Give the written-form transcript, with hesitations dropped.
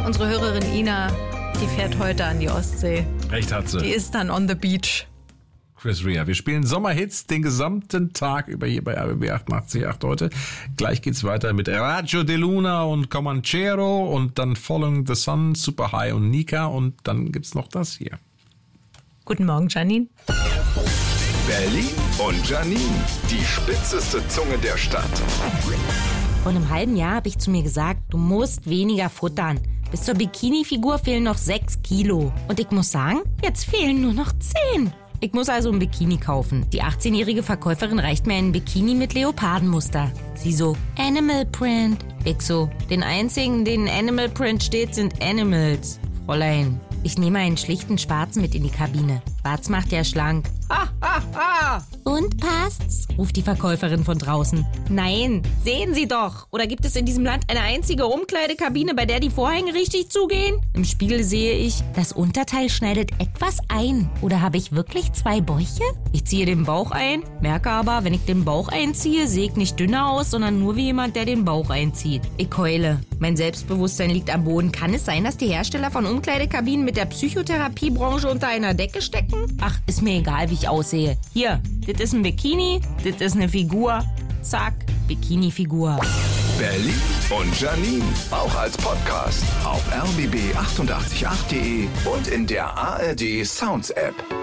Unsere Hörerin Ina, die fährt heute an die Ostsee. Recht hat sie. Die ist dann on the beach. Chris Rea. Wir spielen Sommerhits den gesamten Tag über hier bei RBB 88.8 heute. Gleich geht's weiter mit Raggio de Luna und Comanchero und dann Following the Sun, Super High und Nika und dann gibt's noch das hier. Guten Morgen, Janine. Berlin und Janine, die spitzeste Zunge der Stadt. Vor einem halben Jahr habe ich zu mir gesagt, du musst weniger futtern. Bis zur Bikini-Figur fehlen noch 6 Kilo. Und ich muss sagen, jetzt fehlen nur noch 10. Ich muss also ein Bikini kaufen. Die 18-jährige Verkäuferin reicht mir einen Bikini mit Leopardenmuster. Sie so, Animal Print. Ich so, den einzigen, denen Animal Print steht, sind Animals. Fräulein, ich nehme einen schlichten Schwarzen mit in die Kabine. Schwarz macht ja schlank. Ha, ha, ha. Und passt's? Ruft die Verkäuferin von draußen. Nein, sehen Sie doch. Oder gibt es in diesem Land eine einzige Umkleidekabine, bei der die Vorhänge richtig zugehen? Im Spiegel sehe ich, das Unterteil schneidet etwas ein. Oder habe ich wirklich 2 Bäuche? Ich ziehe den Bauch ein, merke aber, wenn ich den Bauch einziehe, sehe ich nicht dünner aus, sondern nur wie jemand, der den Bauch einzieht. Ich heule. Mein Selbstbewusstsein liegt am Boden. Kann es sein, dass die Hersteller von Umkleidekabinen mit der Psychotherapiebranche unter einer Decke stecken? Ach, ist mir egal, wie ich aussehe. Hier, das ist ein Bikini, das ist eine Figur. Zack, Bikini-Figur. Berlin und Janine, auch als Podcast auf rbb888.de und in der ARD Sounds App.